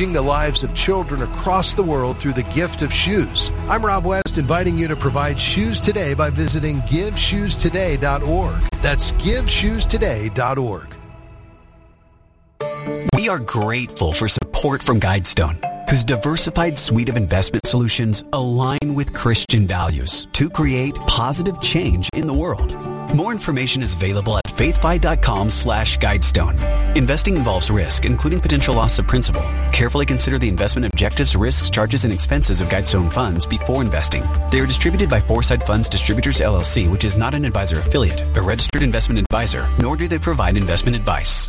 changing the lives of children across the world through the gift of shoes. I'm Rob West, inviting you to provide shoes today by visiting GiveShoesToday.org. That's GiveShoesToday.org. We are grateful for support from Guidestone, whose diversified suite of investment solutions align with Christian values to create positive change in the world. More information is available at faithfi.com/Guidestone. Investing involves risk, including potential loss of principal. Carefully consider the investment objectives, risks, charges, and expenses of Guidestone funds before investing. They are distributed by Foresight Funds Distributors, LLC, which is not an advisor affiliate, a registered investment advisor, nor do they provide investment advice.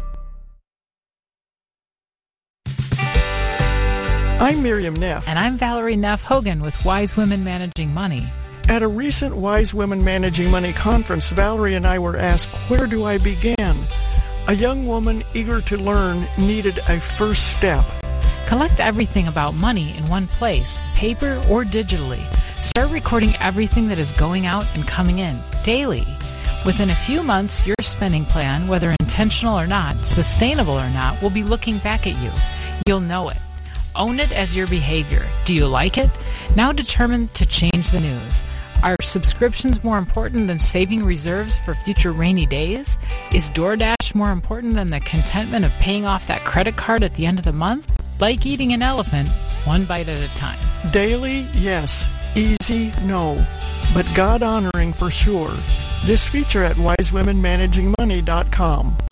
I'm Miriam Neff. And I'm Valerie Neff Hogan with Wise Women Managing Money. At a recent Wise Women Managing Money conference, Valerie and I were asked, where do I begin? A young woman eager to learn needed a first step. Collect everything about money in one place, paper or digitally. Start recording everything that is going out and coming in, daily. Within a few months, your spending plan, whether intentional or not, sustainable or not, will be looking back at you. You'll know it. Own it as your behavior. Do you like it? Now determine to change the news. Are subscriptions more important than saving reserves for future rainy days? Is DoorDash more important than the contentment of paying off that credit card at the end of the month? Like eating an elephant, one bite at a time. Daily, yes. Easy, no. But God-honoring for sure. This feature at wisewomenmanagingmoney.com.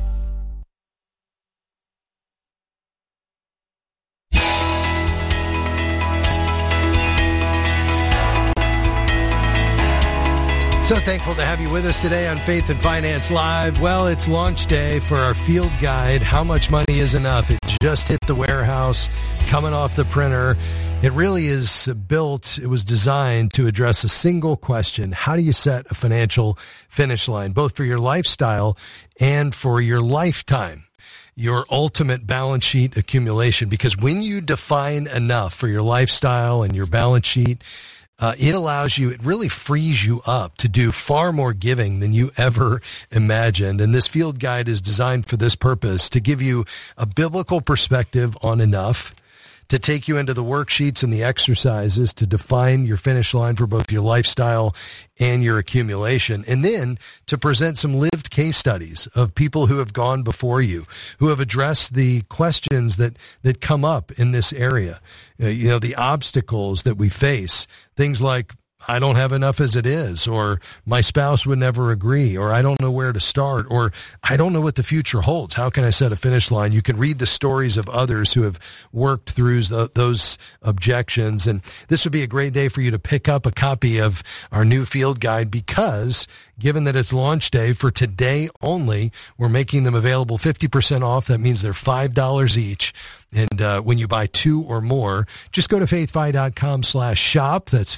So thankful to have you with us today on Faith and Finance Live. Well, it's launch day for our field guide, How Much Money is Enough? It just hit the warehouse, coming off the printer. It really is built, it was designed to address a single question. How do you set a financial finish line, both for your lifestyle and for your lifetime? Your ultimate balance sheet accumulation. Because when you define enough for your lifestyle and your balance sheet, it allows you, it really frees you up to do far more giving than you ever imagined. And this field guide is designed for this purpose, to give you a biblical perspective on enough, to take you into the worksheets and the exercises to define your finish line for both your lifestyle and your accumulation, and then to present some lived case studies of people who have gone before you, who have addressed the questions that come up in this area. The obstacles that we face, things like, I don't have enough as it is, or my spouse would never agree, or I don't know where to start, or I don't know what the future holds. How can I set a finish line? You can read the stories of others who have worked through those objections. And this would be a great day for you to pick up a copy of our new field guide, because given that it's launch day for today only, we're making them available 50% off. That means they're $5 each. And when you buy two or more, just go to faithfi.com/shop. That's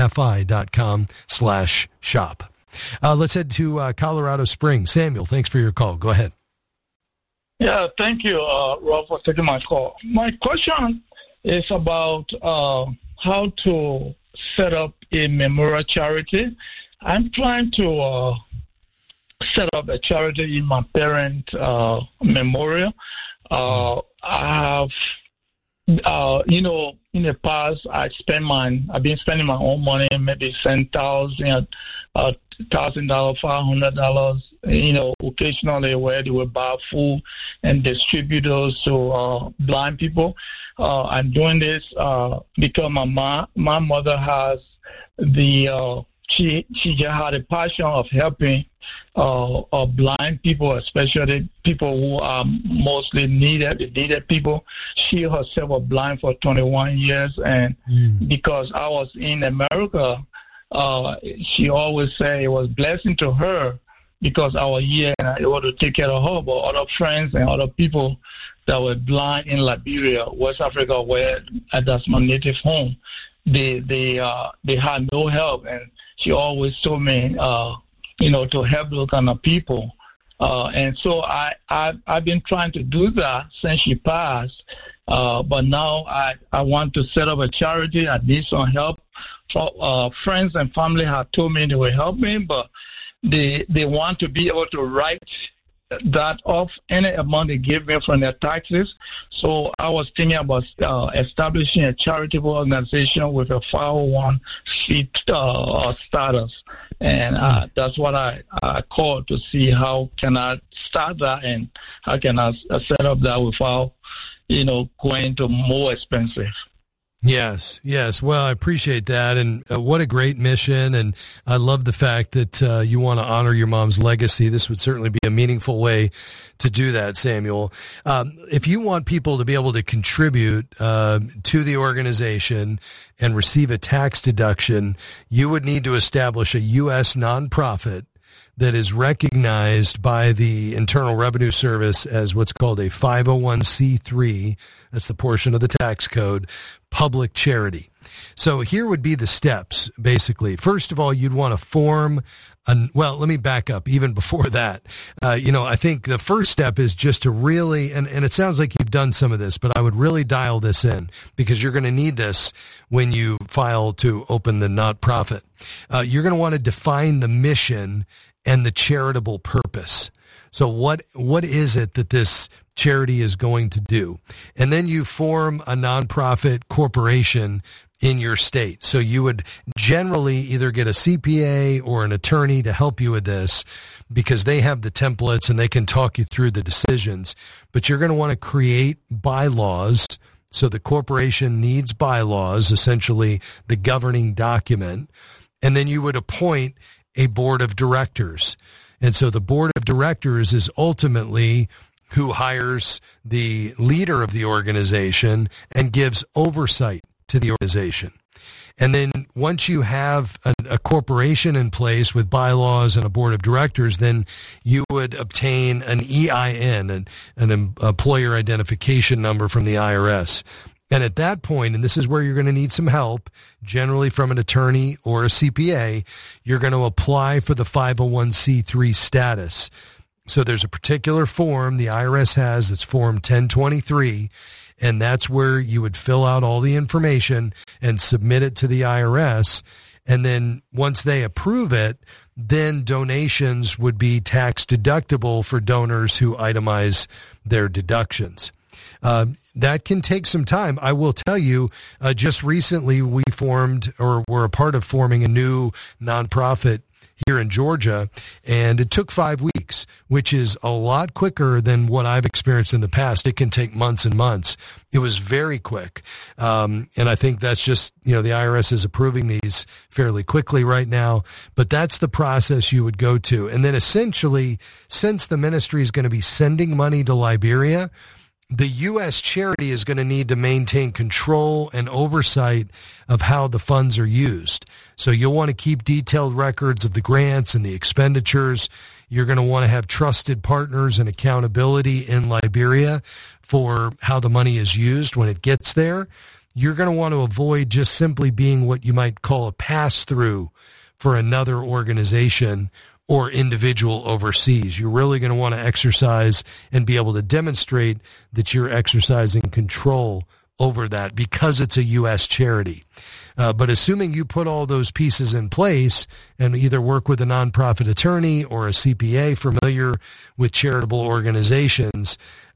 faithfi.com/shop. Let's head to Colorado Springs. Samuel, thanks for your call. Go ahead. Yeah, thank you, Rob, for taking my call. My question is about how to set up a memorial charity. I'm trying to set up a charity in my parent memorial. I have, in the past, I've been spending my own money, maybe $10,000, $500, occasionally where they will buy food and distribute those to blind people. I'm doing this because my mother has she just had a passion of helping blind people, especially people who are mostly needed people. She herself was blind for 21 years, and because I was in America, she always said it was a blessing to her because I was here and I was able to take care of her. But other friends and other people that were blind in Liberia, West Africa, where that's my native home, they had no help, and she always told me, to help those kind of people. And so I've been trying to do that since she passed. But now I want to set up a charity. I need some help. Friends and family have told me they will help me, but they want to be able to write that off any amount they give me from their taxes. So I was thinking about establishing a charitable organization with a 501c status. And that's what I called to see how can I start that and how can I set up that without, going to more expensive. Yes. Well, I appreciate that. And what a great mission. And I love the fact that you want to honor your mom's legacy. This would certainly be a meaningful way to do that, Samuel. If you want people to be able to contribute to the organization and receive a tax deduction, you would need to establish a U.S. nonprofit that is recognized by the Internal Revenue Service as what's called a 501c3. That's the portion of the tax code, public charity. So here would be the steps, basically. First of all, you'd want to form let me back up even before that. I think the first step is just to really, and it sounds like you've done some of this, but I would really dial this in because you're going to need this when you file to open the not-profit. You're going to want to define the mission and the charitable purpose. So what is it that this charity is going to do? And then you form a nonprofit corporation in your state. So you would generally either get a CPA or an attorney to help you with this because they have the templates and they can talk you through the decisions. But you're going to want to create bylaws. So the corporation needs bylaws, essentially the governing document. And then you would appoint a board of directors. And so the board of directors is ultimately who hires the leader of the organization and gives oversight to the organization. And then once you have a corporation in place with bylaws and a board of directors, then you would obtain an EIN, an employer identification number from the IRS. And at that point, and this is where you're going to need some help, generally from an attorney or a CPA, you're going to apply for the 501c3 status. So there's a particular form the IRS has, it's Form 1023, and that's where you would fill out all the information and submit it to the IRS. And then once they approve it, then donations would be tax deductible for donors who itemize their deductions. That can take some time. I will tell you, just recently we formed or were a part of forming a new nonprofit here in Georgia, and it took 5 weeks, which is a lot quicker than what I've experienced in the past. It can take months and months. It was very quick. And I think that's just, the IRS is approving these fairly quickly right now, but that's the process you would go to. And then essentially, since the ministry is going to be sending money to Liberia, the U.S. charity is going to need to maintain control and oversight of how the funds are used. So you'll want to keep detailed records of the grants and the expenditures. You're going to want to have trusted partners and accountability in Liberia for how the money is used when it gets there. You're going to want to avoid just simply being what you might call a pass-through for another organization or individual overseas. You're really going to want to exercise and be able to demonstrate that you're exercising control over that because it's a U.S. charity. But assuming you put all those pieces in place and either work with a nonprofit attorney or a CPA familiar with charitable organizations,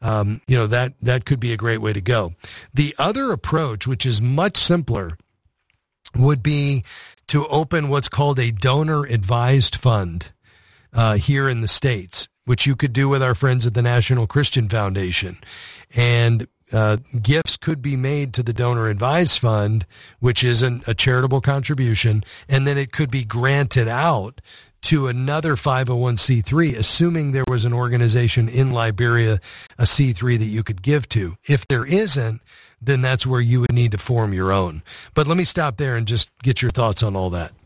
that could be a great way to go. The other approach, which is much simpler, would be to open what's called a donor-advised fund here in the States, which you could do with our friends at the National Christian Foundation. And gifts could be made to the Donor Advised Fund, which is a charitable contribution, and then it could be granted out to another 501c3, assuming there was an organization in Liberia, a C3 that you could give to. If there isn't, then that's where you would need to form your own. But let me stop there and just get your thoughts on all that.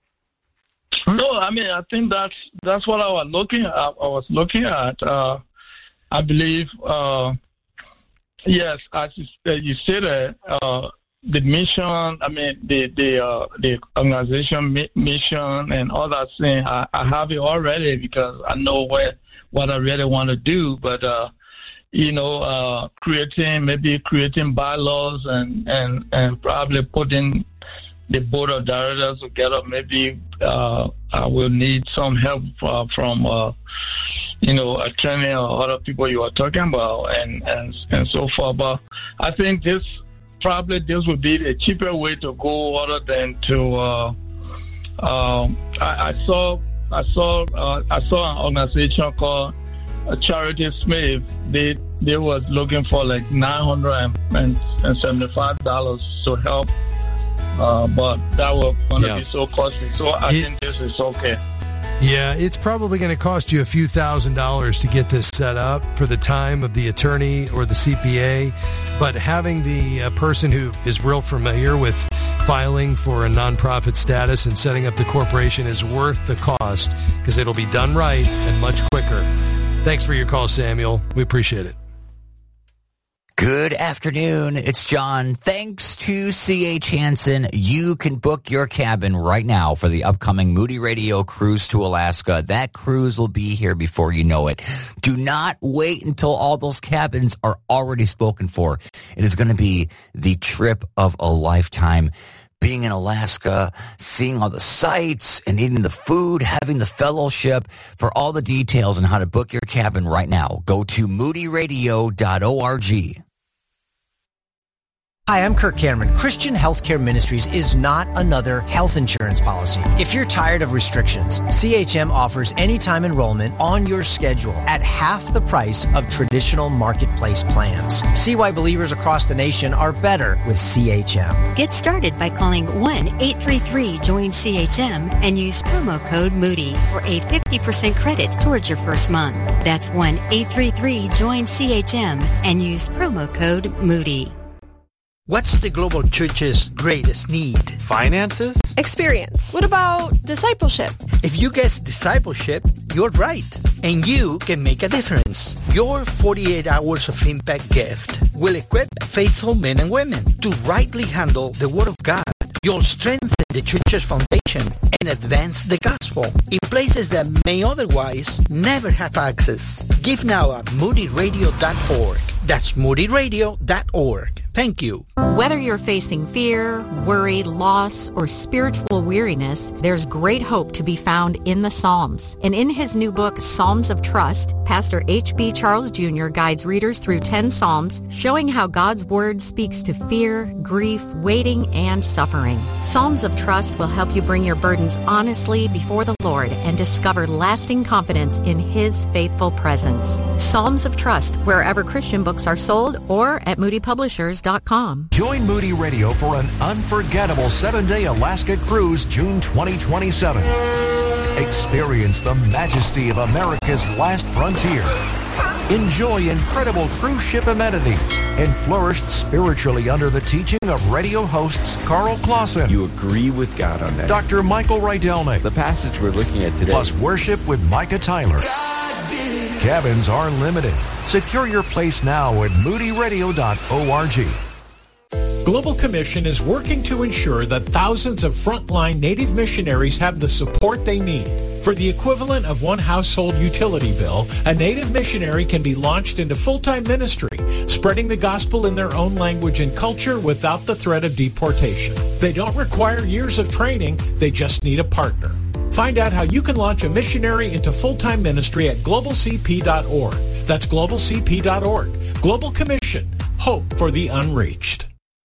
No, I think that's what I was looking at. I believe, yes, as you said, the mission, the organization mission and all that thing, I have it already because I know what I really want to do. But creating bylaws and probably putting the board of directors together. Maybe I will need some help from training or other people you are talking about and so far. But I think this would be a cheaper way to go other than to. I saw an organization called Charity Smith. They was looking for like $975 to help, but that was going to be so costly. So I think this is okay. Yeah, it's probably going to cost you a few $1,000s to get this set up for the time of the attorney or the CPA, but having the person who is real familiar with filing for a nonprofit status and setting up the corporation is worth the cost because it'll be done right and much quicker. Thanks for your call, Samuel. We appreciate it. Good afternoon. It's John. Thanks to C.H. Hansen, you can book your cabin right now for the upcoming Moody Radio cruise to Alaska. That cruise will be here before you know it. Do not wait until all those cabins are already spoken for. It is going to be the trip of a lifetime. Being in Alaska, seeing all the sights and eating the food, having the fellowship. For all the details on how to book your cabin right now, go to moodyradio.org. Hi, I'm Kirk Cameron. Christian Healthcare Ministries is not another health insurance policy. If you're tired of restrictions, CHM offers anytime enrollment on your schedule at half the price of traditional marketplace plans. See why believers across the nation are better with CHM. Get started by calling 1-833-JOIN-CHM and use promo code Moody for a 50% credit towards your first month. That's 1-833-JOIN-CHM and use promo code Moody. What's the global church's greatest need? Finances? Experience. What about discipleship? If you guess discipleship, you're right. And you can make a difference. Your 48 Hours of Impact gift will equip faithful men and women to rightly handle the Word of God. You'll strengthen the church's foundation and advance the gospel in places that may otherwise never have access. Give now at moodyradio.org. That's moodyradio.org. Thank you. Whether you're facing fear, worry, loss, or spiritual weariness, there's great hope to be found in the Psalms. And in his new book, Psalms of Trust, Pastor H.B. Charles Jr. guides readers through 10 Psalms, showing how God's Word speaks to fear, grief, waiting, and suffering. Psalms of Trust will help you bring your burdens honestly before the Lord and discover lasting confidence in His faithful presence. Psalms of Trust, wherever Christian books are sold or at moodypublishers.com. Join Moody Radio for an unforgettable 7-day Alaska cruise June 2027. Experience the majesty of America's last frontier. Enjoy incredible cruise ship amenities and flourish spiritually under the teaching of radio hosts Carl Clausen. You agree with God on that. Dr. Michael Rydelnik. The passage we're looking at today. Plus worship with Micah Tyler. Cabins are limited. Secure your place now at moodyradio.org. Global Commission is working to ensure that thousands of frontline Native missionaries have the support they need. For the equivalent of one household utility bill, a Native missionary can be launched into full-time ministry, spreading the gospel in their own language and culture without the threat of deportation. They don't require years of training, they just need a partner. Find out how you can launch a missionary into full-time ministry at globalcp.org. That's globalcp.org. Global Commission. Hope for the unreached.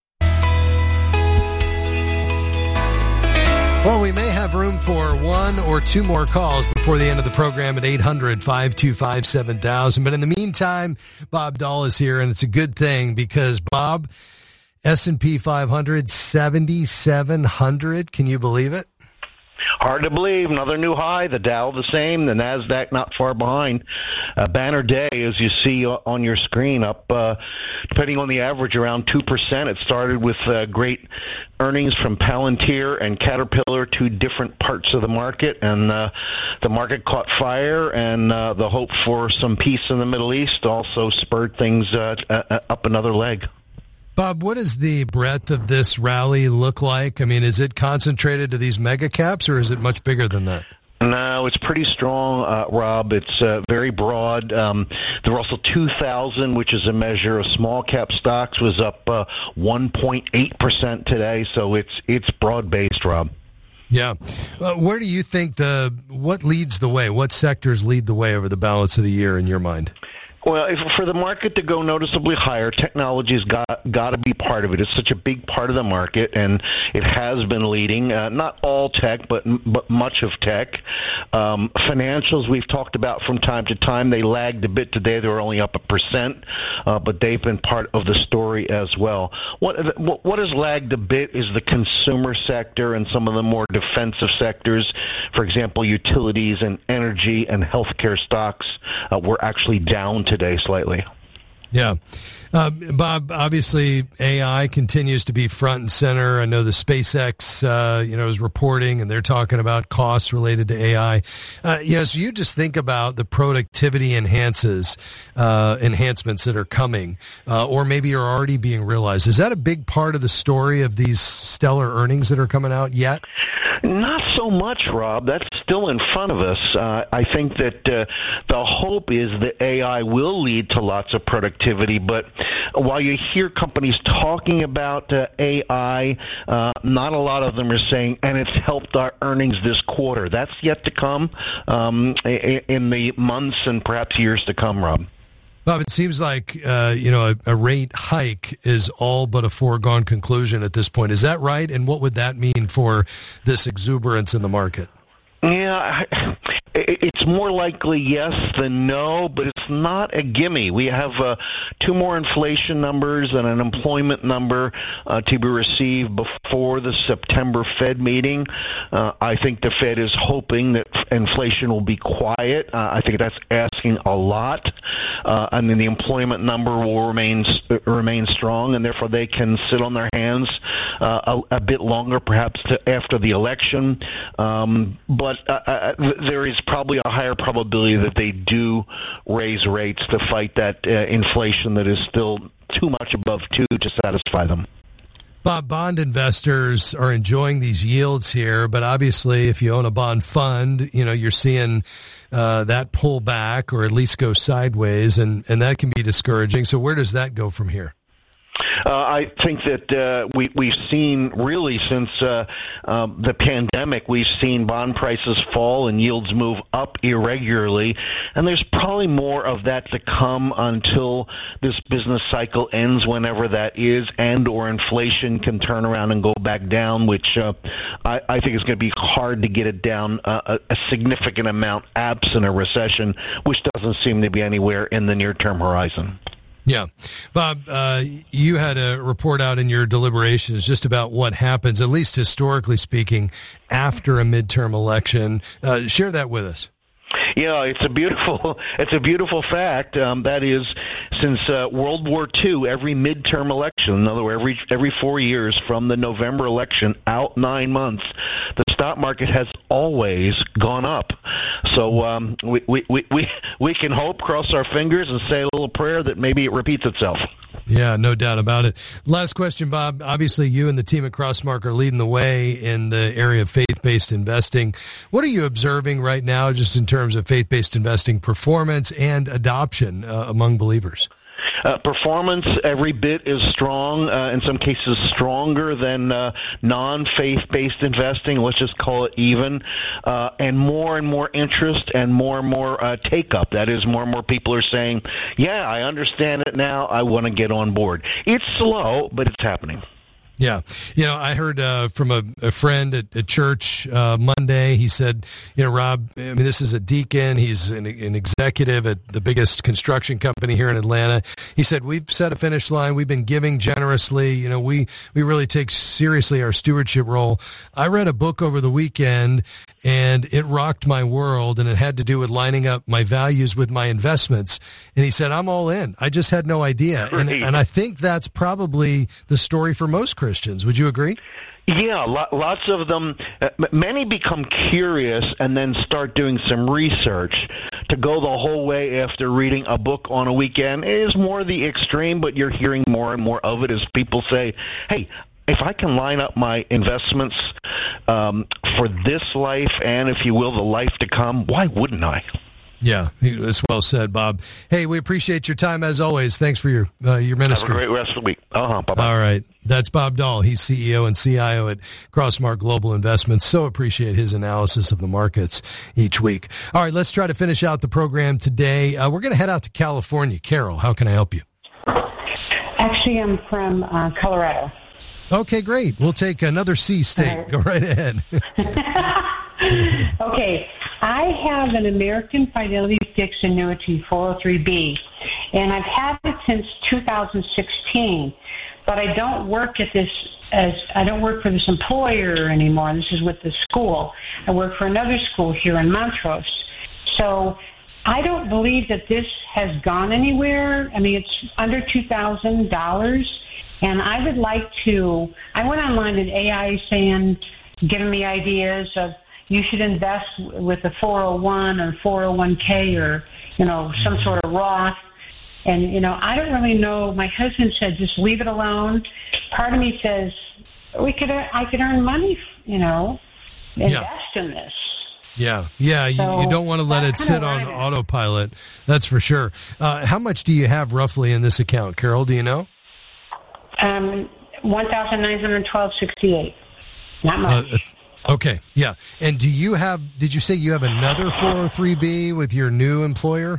Well, we may have room for one or two more calls before the end of the program at 800-525-7000. But in the meantime, Bob Dahl is here, and it's a good thing because, Bob, S&P 500, 7,700. Can you believe it? Hard to believe. Another new high. The Dow the same. The NASDAQ not far behind. Banner day, as you see on your screen, up, depending on the average, around 2%. It started with great earnings from Palantir and Caterpillar, two different parts of the market, and the market caught fire, and the hope for some peace in the Middle East also spurred things up another leg. Bob, what does the breadth of this rally look like? I mean, is it concentrated to these mega caps, or is it much bigger than that? No, it's pretty strong, Rob. It's very broad. There were also 2,000, which is a measure of small cap stocks, was up 1.8% today, so it's broad-based, Rob. Yeah. Where do you think what leads the way? What sectors lead the way over the balance of the year in your mind? Well, for the market to go noticeably higher, technology's got to be part of it. It's such a big part of the market, and it has been leading. Not all tech, but much of tech. Financials we've talked about from time to time. They lagged a bit today. They were only up 1%, but they've been part of the story as well. What has lagged a bit is the consumer sector and some of the more defensive sectors. For example, utilities and energy and healthcare stocks were actually down today slightly. Yeah. Bob, obviously AI continues to be front and center. I know the SpaceX, is reporting, and they're talking about costs related to AI. So you just think about the productivity enhancements that are coming, or maybe are already being realized. Is that a big part of the story of these stellar earnings that are coming out yet? Not so much, Rob. That's still in front of us. I think that the hope is that AI will lead to lots of productivity, but while you hear companies talking about AI, not a lot of them are saying, and it's helped our earnings this quarter. That's yet to come in the months and perhaps years to come, Rob. Bob, it seems like a rate hike is all but a foregone conclusion at this point. Is that right? And what would that mean for this exuberance in the market? Yeah, it's more likely yes than no, but it's not a gimme. We have 2 more inflation numbers and an employment number to be received before the September Fed meeting. I think the Fed is hoping that inflation will be quiet. I think that's asking a lot. And then the employment number will remain strong, and therefore they can sit on their hands a bit longer, perhaps after the election. But there is probably a higher probability that they do raise rates to fight that inflation that is still too much above 2 to satisfy them. Bob, bond investors are enjoying these yields here, but obviously if you own a bond fund, you're seeing that pull back or at least go sideways, and that can be discouraging. So where does that go from here? I think that we've seen really since the pandemic, we've seen bond prices fall and yields move up irregularly, and there's probably more of that to come until this business cycle ends, whenever that is, and or inflation can turn around and go back down, which I think is going to be hard to get it down a significant amount absent a recession, which doesn't seem to be anywhere in the near-term horizon. Yeah. Bob, you had a report out in your deliberations just about what happens, at least historically speaking, after a midterm election. Share that with us. Yeah, it's a beautiful fact. That is, since World War II, every midterm election, in other words, every 4 years from the November election out 9 months, the stock market has always gone up. So we can hope, cross our fingers, and say a little prayer that maybe it repeats itself. Yeah, no doubt about it. Last question, Bob. Obviously, you and the team at Crossmark are leading the way in the area of faith-based investing. What are you observing right now just in terms of faith-based investing performance and adoption among believers? Performance every bit is strong, in some cases stronger than non-faith-based investing. Let's just call it even. And more interest and more take-up. That is, more and more people are saying, yeah, I understand it now. I want to get on board. It's slow, but it's happening. Yeah. I heard from a friend at church Monday. He said, Rob, this is a deacon. He's an executive at the biggest construction company here in Atlanta. He said, we've set a finish line. We've been giving generously. We really take seriously our stewardship role. I read a book over the weekend, and it rocked my world, and it had to do with lining up my values with my investments. And he said, I'm all in. I just had no idea. And I think that's probably the story for most Christians. Would you agree? Yeah, lots of them. Many become curious and then start doing some research. To go the whole way after reading a book on a weekend is more the extreme, but you're hearing more and more of it as people say, hey, if I can line up my investments for this life and, if you will, the life to come, why wouldn't I? Yeah, that's well said, Bob. Hey, we appreciate your time as always. Thanks for your ministry. Have a great rest of the week. Bye-bye. All right. That's Bob Dahl. He's CEO and CIO at Crossmark Global Investments. So appreciate his analysis of the markets each week. All right, let's try to finish out the program today. We're going to head out to California. Carol, how can I help you? Actually, I'm from Colorado. Okay, great. We'll take another C state. Go right ahead. Okay, I have an American Fidelity Fixed Annuity 403B, and I've had it since 2016. But I don't work for this employer anymore. This is with the school. I work for another school here in Montrose. So I don't believe that this has gone anywhere. I mean, it's under $2,000, and I would like to. I went online and AI saying, giving me ideas of, you should invest with a 401 or 401k or, some sort of Roth. And, I don't really know. My husband said, just leave it alone. Part of me says, I could earn money, invest in this. Yeah. So you don't want to let it sit on autopilot. That's for sure. How much do you have roughly in this account, Carol? Do you know? $1,912.68. Not much. Okay, yeah. And did you say you have another 403B with your new employer?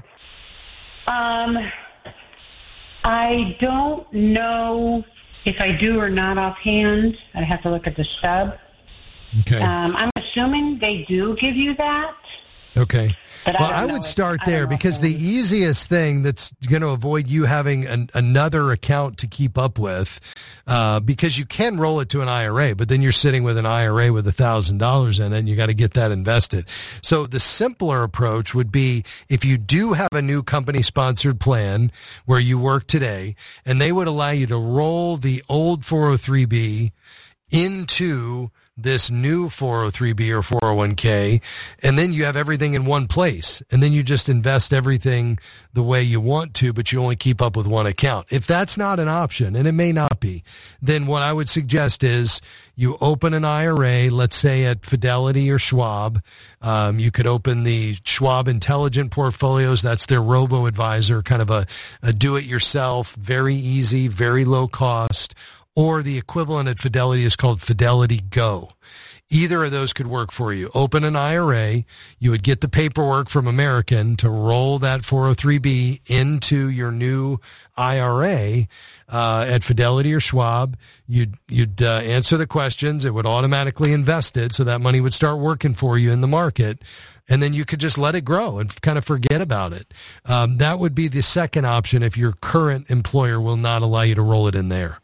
I don't know if I do or not offhand. I'd have to look at the stub. Okay. I'm assuming they do give you that. Okay. But I would start there because the easiest thing that's going to avoid you having another account to keep up with, because you can roll it to an IRA, but then you're sitting with an IRA with $1,000 in it, and you got to get that invested. So the simpler approach would be if you do have a new company-sponsored plan where you work today, and they would allow you to roll the old 403B into this new 403B or 401k, and then you have everything in one place, and then you just invest everything the way you want to, but you only keep up with one account. If that's not an option, and it may not be, then what I would suggest is you open an IRA, let's say at Fidelity or Schwab. You could open the Schwab Intelligent Portfolios. That's their robo-advisor, kind of a do-it-yourself, very easy, very low cost. Or the equivalent at Fidelity is called Fidelity Go. Either of those could work for you. Open an IRA. You would get the paperwork from American to roll that 403B into your new IRA at Fidelity or Schwab. You'd answer the questions. It would automatically invest it, so that money would start working for you in the market. And then you could just let it grow and kind of forget about it. That would be the second option if your current employer will not allow you to roll it in there.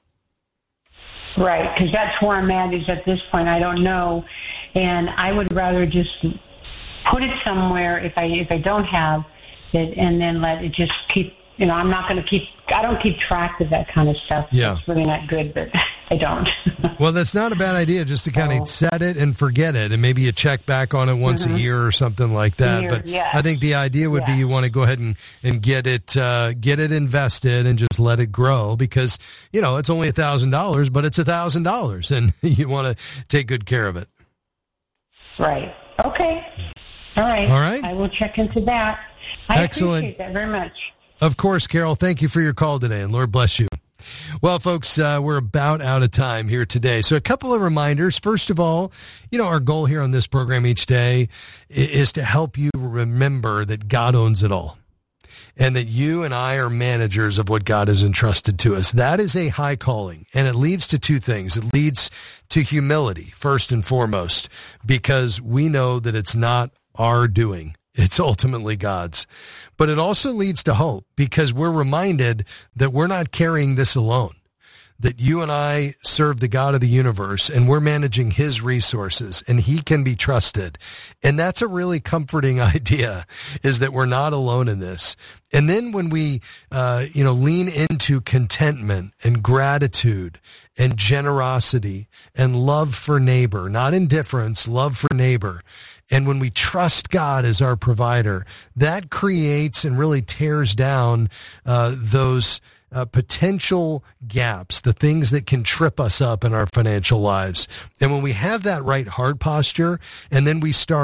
Right, because that's where I'm at is at this point. I don't know, and I would rather just put it somewhere if I don't have it, and then let it just keep. I'm not going to keep. I don't keep track of that kind of stuff. Yeah, it's really not good, but I don't. Well, that's not a bad idea, just to kind of set it and forget it, and maybe you check back on it once a year or something like that. But yes. I think the idea would be you want to go ahead and get it invested and just let it grow, because it's only $1,000, but it's $1,000, and you want to take good care of it. Right. Okay. All right. I will check into that. I appreciate that very much. Of course, Carol. Thank you for your call today, and Lord bless you. Well, folks, we're about out of time here today. So a couple of reminders. First of all, our goal here on this program each day is to help you remember that God owns it all, and that you and I are managers of what God has entrusted to us. That is a high calling, and it leads to two things. It leads to humility, first and foremost, because we know that it's not our doing. It's ultimately God's. But it also leads to hope, because we're reminded that we're not carrying this alone, that you and I serve the God of the universe, and we're managing his resources, and he can be trusted. And that's a really comforting idea, is that we're not alone in this. And then when we, lean into contentment and gratitude and generosity and love for neighbor, not indifference, love for neighbor, and when we trust God as our provider, that creates and really tears down those potential gaps, the things that can trip us up in our financial lives. And when we have that right heart posture, and then we start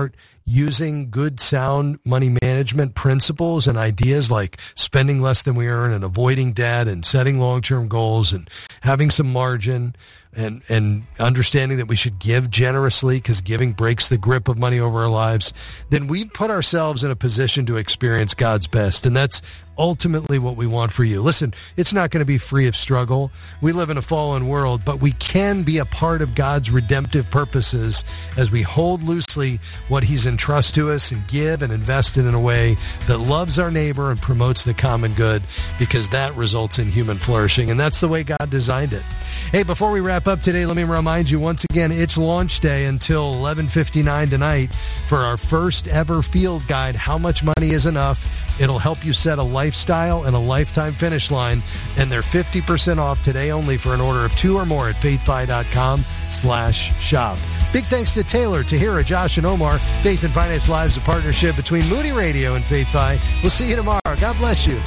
using good, sound money management principles and ideas like spending less than we earn and avoiding debt and setting long-term goals and having some margin and understanding that we should give generously because giving breaks the grip of money over our lives, then we put ourselves in a position to experience God's best. And that's ultimately what we want for you. Listen, it's not going to be free of struggle. We live in a fallen world, but we can be a part of God's redemptive purposes as we hold loosely what he's entrusted to us and give and invest in a way that loves our neighbor and promotes the common good, because that results in human flourishing. And that's the way God designed it. Hey, before we wrap up today, let me remind you once again, it's launch day until 11:59 tonight for our first ever field guide, How Much Money is Enough. It'll help you set a lifestyle and a lifetime finish line, and they're 50% off today only for an order of 2 or more at faithfi.com/shop. Big thanks to Taylor, Tahira, Josh, and Omar. Faith and Finance Live is a partnership between Moody Radio and FaithFi. We'll see you tomorrow. God bless you.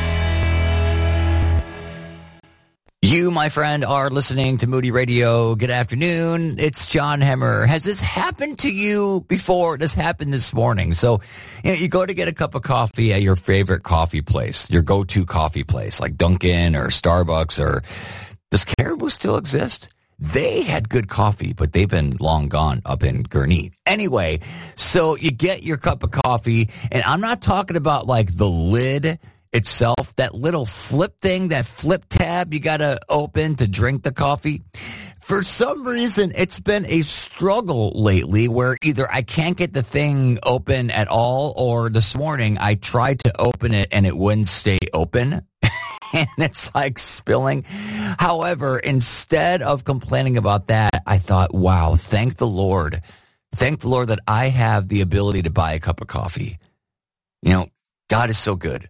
You, my friend, are listening to Moody Radio. Good afternoon. It's John Hemmer. Has this happened to you before? This happened this morning. So, you go to get a cup of coffee at your favorite coffee place, your go-to coffee place, like Dunkin' or Starbucks, or does Caribou still exist? They had good coffee, but they've been long gone up in Gurnee. Anyway, so you get your cup of coffee, and I'm not talking about like the lid itself, that little flip thing, that flip tab you got to open to drink the coffee. For some reason, it's been a struggle lately where either I can't get the thing open at all, or this morning I tried to open it and it wouldn't stay open. And it's like spilling. However, instead of complaining about that, I thought, wow, thank the Lord. Thank the Lord that I have the ability to buy a cup of coffee. You know, God is so good.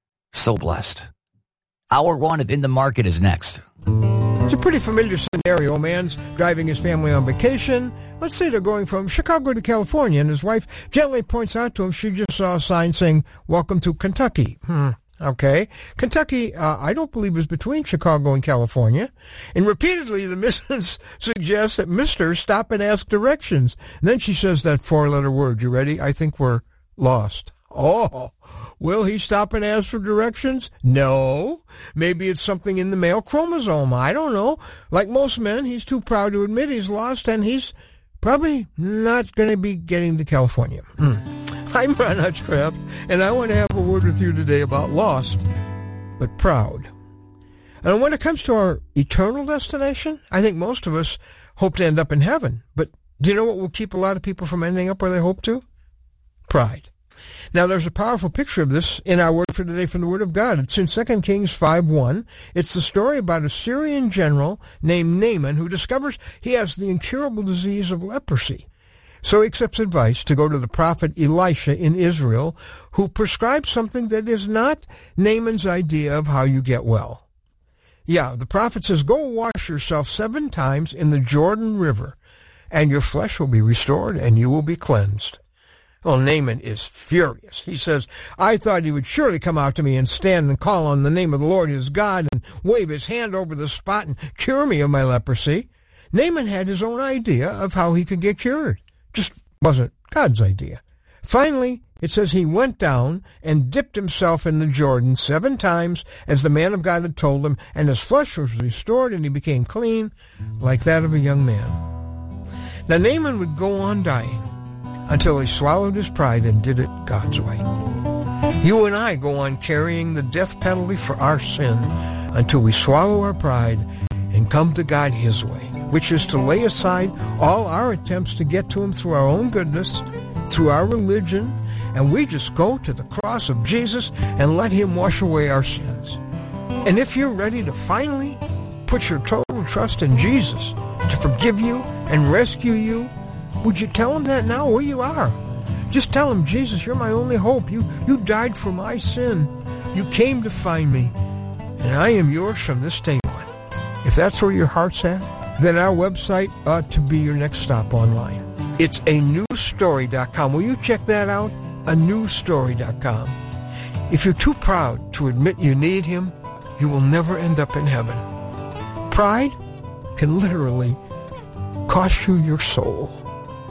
So blessed. Hour one of In the Market is next. It's a pretty familiar scenario. A man's driving his family on vacation. Let's say they're going from Chicago to California, and his wife gently points out to him she just saw a sign saying, "Welcome to Kentucky." Okay. Kentucky, I don't believe, is between Chicago and California. And repeatedly, the missus suggests that Mr. stop and ask directions. And then she says that 4-letter word. You ready? I think we're lost. Oh, will he stop and ask for directions? No. Maybe it's something in the male chromosome. I don't know. Like most men, he's too proud to admit he's lost, and he's probably not going to be getting to California. I'm Ron Hutchcraft, and I want to have a word with you today about lost, but proud. And when it comes to our eternal destination, I think most of us hope to end up in heaven. But do you know what will keep a lot of people from ending up where they hope to? Pride. Now, there's a powerful picture of this in our word for today from the Word of God. It's in 2 Kings 5:1. It's the story about a Syrian general named Naaman who discovers he has the incurable disease of leprosy. So he accepts advice to go to the prophet Elisha in Israel, who prescribes something that is not Naaman's idea of how you get well. Yeah, the prophet says, "Go wash yourself 7 times in the Jordan River, and your flesh will be restored, and you will be cleansed." Well, Naaman is furious. He says, "I thought he would surely come out to me and stand and call on the name of the Lord his God and wave his hand over the spot and cure me of my leprosy." Naaman had his own idea of how he could get cured. Just wasn't God's idea. Finally, it says he went down and dipped himself in the Jordan 7 times as the man of God had told him, and his flesh was restored and he became clean like that of a young man. Now, Naaman would go on dying until he swallowed his pride and did it God's way. You and I go on carrying the death penalty for our sin until we swallow our pride and come to God his way, which is to lay aside all our attempts to get to him through our own goodness, through our religion, and we just go to the cross of Jesus and let him wash away our sins. And if you're ready to finally put your total trust in Jesus to forgive you and rescue you, would you tell him that now where you are? Just tell him, "Jesus, you're my only hope. You died for my sin. You came to find me, and I am yours from this day on." If that's where your heart's at, then our website ought to be your next stop online. It's anewstory.com. Will you check that out? anewstory.com. If you're too proud to admit you need him, you will never end up in heaven. Pride can literally cost you your soul.